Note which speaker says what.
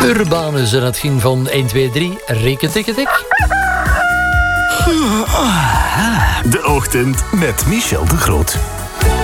Speaker 1: Urbanus en het ging van 1, 2, 3, reken, tik, tik.
Speaker 2: De Ochtend met Michel de Groot.